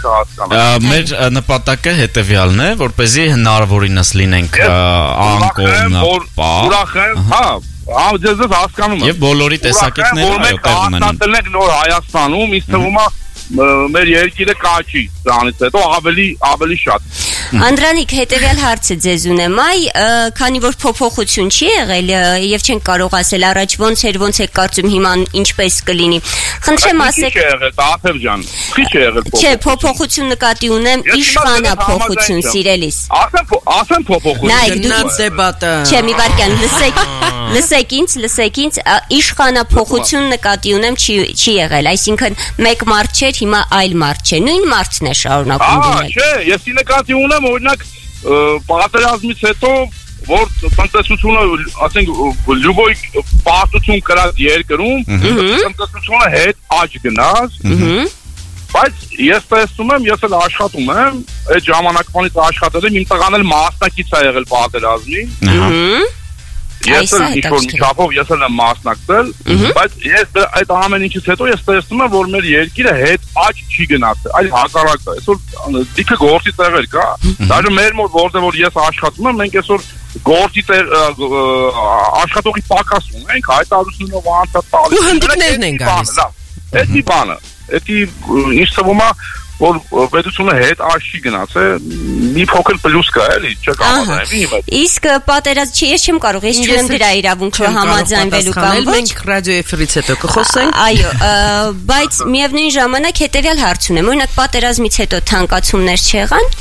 որոշը հասկանալ։ Մեր նպատակը հետևյալն է, որպեսզի հնարավորինս լինենք անկողմ, ուրախ եմ, հա, ձեզ հասկանում եմ։ Եվ բոլորի տեսակետները այո տեղ ունեն։ Մենք նոր Հայաստանում, ինձ թվում է մեր երկիրը կաչի, դրանից հետո ավելի շատ։ Անդրանիկ, հետևյալ հարցը ձեզ ունեմ, քանի որ փոփոխություն չի եղել եւ չենք կարող ասել առաջ ոնց եք կարծում հիմա ինչպես կլինի։ Խնդրեմ ասեք։ Չի եղել, Տաթև ջան, չի եղել փոփոխություն։ Չէ, փոփոխություն նկատի ունեմ, իշխանափոխություն, սիրելիս։ Ասեմ փոփոխություն։ Նայեք, դուք ինձ դեբատը։ Չէ, մի վարքյան, լսեք ինձ, իշխանափոխություն նկատի ունեմ չի եղել, այսինքն մեկ մարդ չէր, հիմա այլ մարդ չէ, նույն մարդն է շարունակում լինել։ Չէ, ես նկատի ունեմ օրինակ պատերազմից հետո որ տնտեսությունը, ասենք, լյուբոյ պարտություն կրած երկրում, տնտեսությունը հետ աճ գնաց, բայց ես տեսնում եմ, ես էլ աշխատում եմ, այդ ժամանակվանից աշխատել եմ, իմ տղան էլ մասնակից է եղել պատերազմին, ես էլ ինչ-որ միջապով ես էլ եմ մասնակցել, բայց ես այդ ամեն ինչից հետո ես տեսնում եմ, որ մեր երկիրը հետ աճ չի գնացել, այլ հակառակը, այսօր դիքը գործի տեղեր կա, դաժե մեր մոտ որտեղ որ ես աշխատում եմ, մենք այսօր գործի աշխատողի պակաս ունենք, հայտարարությունով անցած տալիս։ Ու հնդիկներն են գալիս։ Էդի բանը, ինչ թվում է, որ պետությունը հետ աճի գնացել, մի փոքր պլյուս կա, էլի, չեք համաձայնվի։ Իսկ պատերազմ չի, ես չեմ կարող, ես չունեմ դրա իրավունքը համաձայնվելու կամ ոչ։ Մենք ռադիո էֆիրից հետո կխոսենք։ Այո, բայց միևնույն ժամանակ հետևյալ հարց ունեմ, օրինակ պատերազմից հետո թանկացումներ չեղան։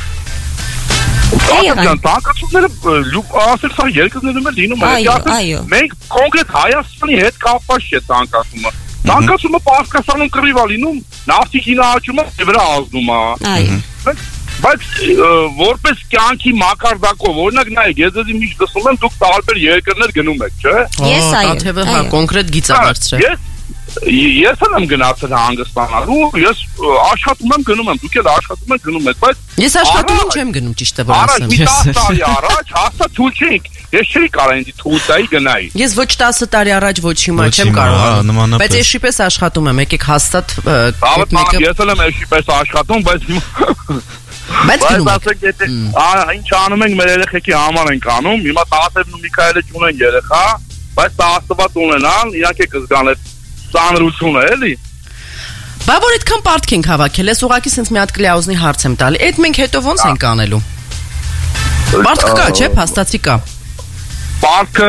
Տանկացումները ասել սա երկրներում էլ լինում է։ Մենք կոնկրետ Հայաստանի հետ կապված չէ տանկացումը։ Տանկացումը Պարսկաստանում կռիվ է լինում, նավթի գինահաճումը վրա ազդում է։ Բայց որպես կյանքի մակարդակով, օրինակ նայեք, ես ձեզ միշտ տեսնում եմ, դուք տարբեր երկրներ գնում եք, չէ՞։ Ես այո։ Տաթևը հա կոնկրետ գիծադարձրել։ Ես էլ եմ գնացել հանգստանալու, ես աշխատում եմ գնում եմ, դուք էլ աշխատում եք գնում եք, բայց ես աշխատում եմ չեմ գնում ճիշտը ասեմ։ Առաջ 10 տարի առաջ հաստատ թույլ չէինք, ես չէի կարող ինձ թույլ տայի գնայի։ Ես ոչ 10 տարի առաջ, ոչ հիմա չեմ կարող։ Բայց ես շիպես աշխատում եմ, եկեք հաստատ ես էլ եմ շիպես աշխատում, բայց Բայց ասենք ինչ անում ենք մեր երեխեքի համար ենք անում, հիմա Տաթևն ու Միքայելը չունեն երեխա, բայց Աստված ունենան, իրանք է կզգան այդ ծանրությունը, էլի։ Բա որ այդքան պարտք ենք հավաքել, ես ուղղակի sense մի հատ կլիաուզնի հարց եմ տալի։ Այդ մենք հետո ոնց ենք անելու։ Պարտք կա, չէ՞, փաստացի կա։ Պարտքը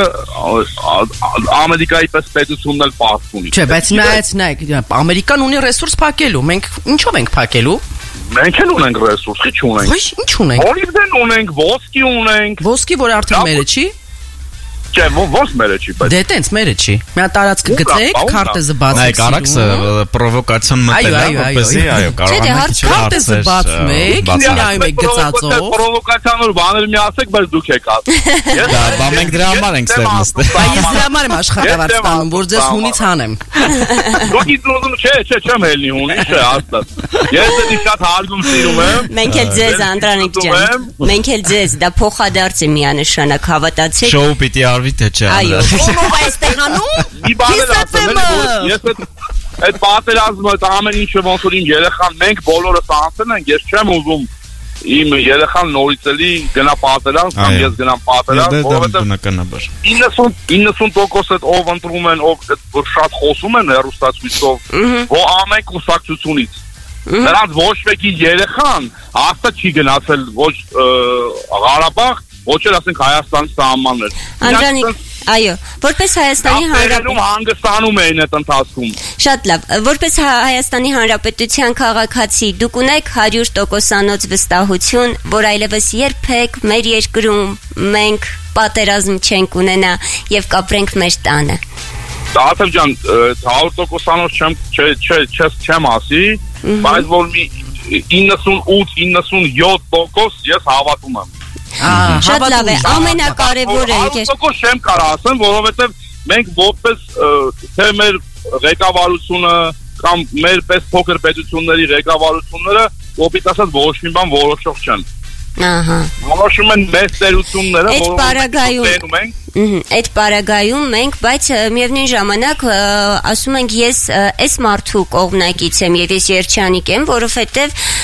Ամերիկայի պես պետությունն էլ պարտք ունի։ Չէ, բայց նայեք, Ամերիկան ունի ռեսուրս փակելու, մենք ինչով ենք փակելու։ Մենք էլ ունենք ռեսուրս, չունենք։ Ոչ, ինչ ունենք։ Օլիվդեն ունենք, ոսկի ունենք։ Ոսկի, որ արդեն մերը չի։ Չէ, ոնց մերը չի, բայց։ Դե տենց մերը չի։ Մի հատ տարածք գծեք, քարտեզը բացեք։ Նայեք, արաքսը պրովոկացիոն մտել է, որպեսզի այո, կարողանաք իջնել։ Քարտեզը բացում եք, ինչ նայում եք գծածով։ Պրովոկացիան բաներ մի ասեք, բայց դուք եք ասում։ Բա մենք դրա համար ենք ստեղ նստել։ Բա ես դրա համար եմ աշխատավարձ ստանում, որ ձեզ հունից հանեմ։ Դուք իդրոզում չեմ ելնի հունի, չէ, հաստատ։ Ես դեռ շատ հարգում սիրում եմ։ Մենք էլ ձեզ Անդրանիկ ջան։ Մենք էլ ձեզ, դա փոխադարձ է միանշանակ, հավատացեք։ Շոու պիտի արվի թե չէ։ Այո, ով է այստեղ անում։ Ես այդ պատերազմը ամեն ինչը ոնց որ իմ երեխան մենք բոլորս անցել ենք, ես չեմ ուզում իմ երեխան նորից էլի գնա պատերազմ կամ ես գնամ պատերազմ, որովհետեւ 90% այդ ով ընտրում են, ով որ շատ խոսում են հեռուստացույցով, որ ամեն կուսակցությունից նրանց ոչ մեկի երեխան հաստատ չի գնացել ոչ Ղարաբաղ, ոչ էլ ասենք Հայաստանի սահմաններ։ Անդրանիկ, այո, որպես Հայաստանի Հանրապետություն հանգստանում էին այդ ընթացքում։ Շատ լավ, որպես Հայաստանի Հանրապետության քաղաքացի, դուք ունեք 100%-անոց վստահություն, որ այլևս երբեք մեր երկրում մենք պատերազմ չենք ունենա եւ կապրենք մեր տանը։ Տաթև ջան, 100%-անոց չեմ ասի, բայց որ մի 98-97% ես հավատում եմ։ Շատ լավ է, ամենակարևորը Անկոս չեմ կարող ասեմ, որովհետև մենք որպես թե մեր ղեկավարությունը կամ մեր պես փոքր պետությունների ղեկավարությունները կոպիտ ասած ոչ մի բան որոշող չեն։ Ահա։ Որոշում են մեծ տերությունները, այդ պարագայում մենք, բայց միևնույն ժամանակ ասում ենք ես այս մարդու կողմնակից եմ եւ ես երջանիկ եմ, որովհետեւ